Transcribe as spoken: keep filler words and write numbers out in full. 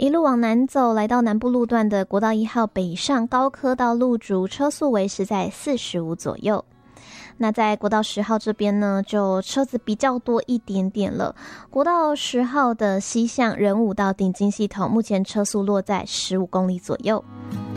一路往南走，来到南部路段的国道一号北上高科道路竹，车速维持在四十五左右。那在国道十号这边呢，就车子比较多一点点了。国道十号的西向仁武到顶金系统，目前车速落在十五公里左右。